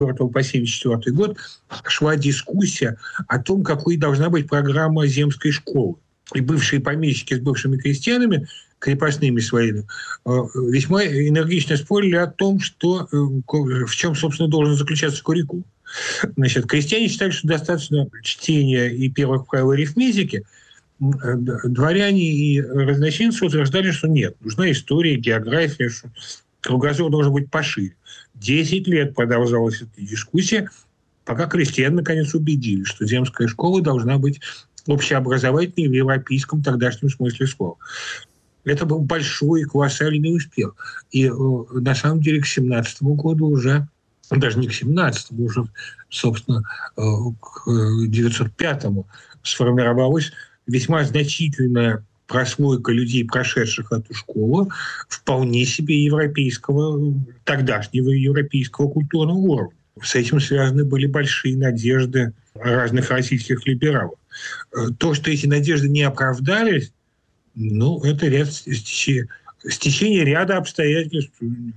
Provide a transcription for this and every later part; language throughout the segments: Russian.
по 1974 год шла дискуссия о том, какой должна быть программа земской школы. И бывшие помещики с бывшими крестьянами, крепостными своими, весьма энергично спорили о том, в чем, собственно, должен заключаться куррикулум. Значит, крестьяне считали, что достаточно чтения и первых правил арифметики. Дворяне и разночинцы утверждали, что нет, нужна история, география, что кругозор должен быть пошире. 10 лет продолжалась эта дискуссия, пока крестьяне наконец убедились, что земская школа должна быть общеобразовательной в европейском тогдашнем смысле слова. Это был большой колоссальный успех. И на самом деле к 17 году уже, даже не к 17-му, уже, собственно, к 905-му сформировалась весьма значительная прослойка людей, прошедших эту школу, вполне себе европейского, тогдашнего европейского культурного уровня. С этим связаны были большие надежды разных российских либералов. То, что эти надежды не оправдались, это стечение ряда обстоятельств.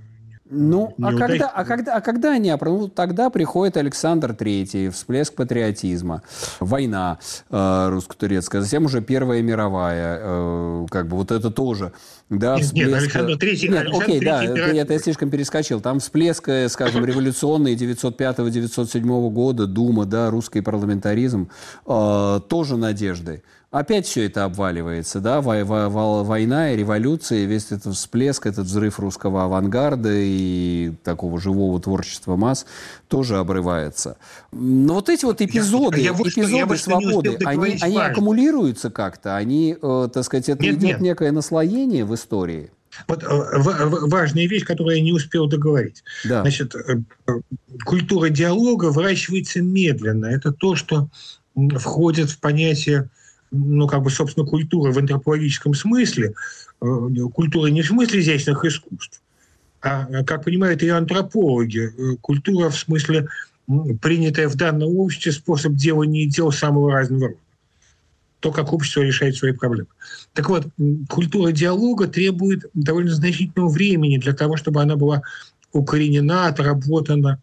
Когда они оправдались? Тогда приходит Александр III, всплеск патриотизма, война русско-турецкая, затем уже Первая мировая, это тоже. Да, нет, Александр III... я слишком перескочил. Там всплеск, скажем, революционный 905-907 года, Дума, да, русский парламентаризм, тоже надежды. Опять все это обваливается, да, война и революция, весь этот всплеск, этот взрыв русского авангарда и такого живого творчества масс тоже обрывается. Но вот эти вот эпизоды свободы, они аккумулируются как-то, они, идет некое наслоение в истории. Вот важная вещь, которую я не успел договорить. Да. Значит, культура диалога выращивается медленно. Это то, что входит в понятие собственно, культура в антропологическом смысле, культура не в смысле изящных искусств, а, как понимают и антропологи, культура в смысле принятая в данном обществе способ делания дел самого разного рода. То, как общество решает свои проблемы. Так вот, культура диалога требует довольно значительного времени для того, чтобы она была укоренена, отработана.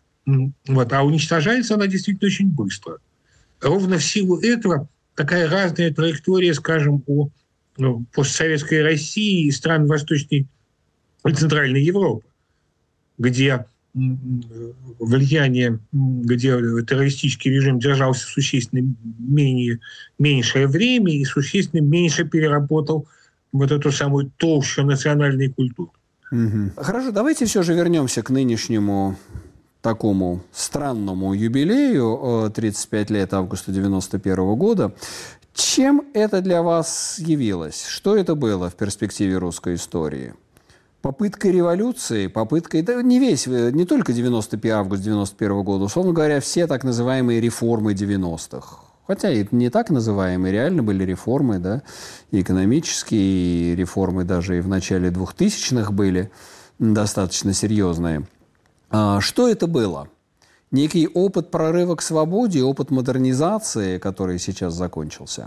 А уничтожается она действительно очень быстро. Ровно в силу этого такая разная траектория, скажем, у постсоветской России и стран Восточной и Центральной Европы, где влияние, где террористический режим держался существенно меньшее время и существенно меньше переработал вот эту самую толщу национальной культуры. Хорошо, давайте все же вернемся к нынешнему такому странному юбилею 35 лет августа 91 года. Чем это для вас явилось? Что это было в перспективе русской истории? Попыткой революции, не только 95 август 91 года, условно говоря, все так называемые реформы 90-х. Хотя и не так называемые, реально были реформы, да, и экономические, и реформы даже и в начале 2000-х были достаточно серьезные. Что это было? Некий опыт прорыва к свободе, опыт модернизации, который сейчас закончился?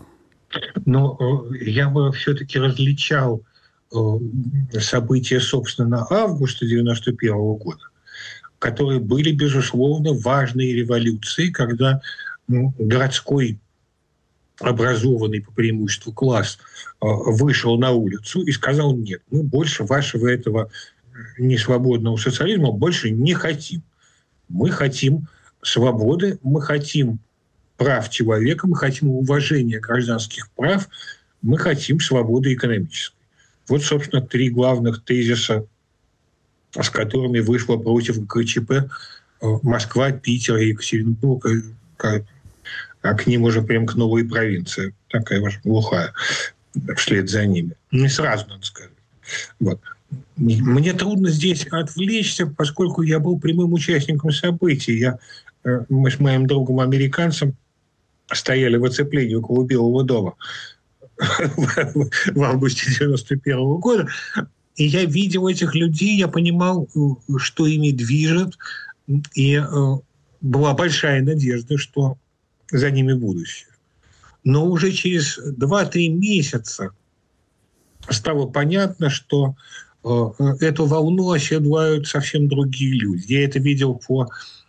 Я бы все-таки различал события, собственно, августа 91 года, которые были, безусловно, важной революцией, когда городской образованный по преимуществу класс вышел на улицу и сказал: нет, мы больше вашего этого несвободного социализма больше не хотим. Мы хотим свободы, мы хотим прав человека, мы хотим уважения гражданских прав, мы хотим свободы экономической. Вот, собственно, 3 главных тезиса, с которыми вышла против ГКЧП Москва, Питер и Екатеринбург, а к ним уже примкнула и провинция, такая уж глухая, вслед за ними. Не сразу, надо сказать. Вот. Мне трудно здесь отвлечься, поскольку я был прямым участником событий. Мы с моим другом-американцем стояли в оцеплении около Белого дома в августе 91 года. И я видел этих людей, я понимал, что ими движет, и была большая надежда, что за ними будущее. Но уже через 2-3 месяца стало понятно, что эту волну оседлают совсем другие люди. Я это видел по